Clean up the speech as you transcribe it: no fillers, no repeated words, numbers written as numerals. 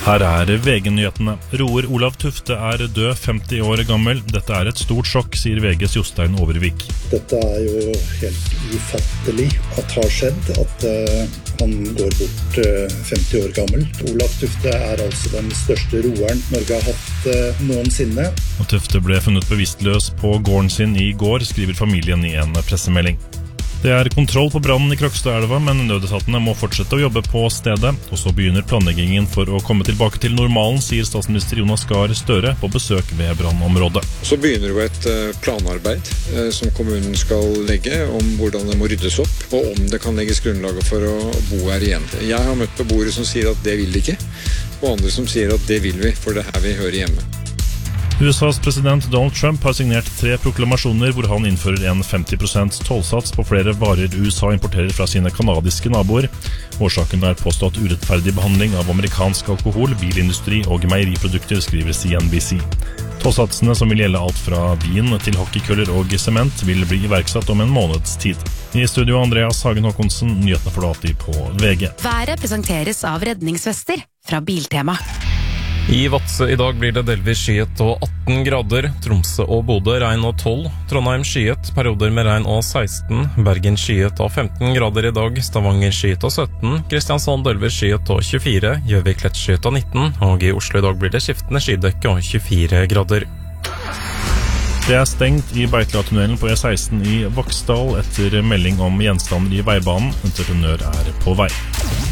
Her VG-nyhetene. Roer Olav Tufte død, 50 år gammel. Dette et stort sjokk, sier VGs Jostein Overvik. Dette jo helt ufattelig at har skjedd, at han går bort 50 år gammel. Olav Tufte altså den største roeren Norge har hatt noensinne. Og Tufte ble funnet bevisstløs på gården sin i går, skriver familien i en pressemelding. Det kontroll på brannen i Krokstadelva, men nødetatene må fortsette å jobbe på stedet. Og så begynner planleggingen for å komme tilbake til normalen, sier statsminister Jonas Gahr Støre på besøk ved brannområdet. Så begynner jo et planarbeid som kommunen skal legge om hvordan det må ryddes opp, og om det kan legges grunnlaget for å bo her igjen. Jeg har møtt beboere som sier at det vil de ikke, og andre som sier at det vil vi, for det her vi hører hjemme. USAs president Donald Trump har signert 3 proklamasjoner hvor han innfører en 50% tollsats på flere varer USA importerer fra sine kanadiske naboer. Årsaken påstått urettferdig behandling av amerikansk alkohol, bilindustri og meieriprodukter, skriver CNBC. Tollsatsene, som vil gjelde alt fra vin til hockeykøller og sement, vil bli iverksatt om en måneds tid. I studio Andreas Hagen Håkonsen, nyhetene får du alltid på VG. Været presenteres av redningsvester fra Biltema. I Vadsø i dag blir det delvis skyet og 18 grader, Tromsø og Bodø regn og 12, Trondheim skyet, perioder med regn og 16, Bergen skyet og 15 grader i dag, Stavanger skyet og 17, Kristiansand delvis skyet og 24, Gjøvik lett skyet og 19, og i Oslo i dag blir det skiftende skydekke og 24 grader. Det stengt i Beitla-tunnelen på E16 i Vaksdal etter melding om gjenstander i veibanen. Entreprenør på vei.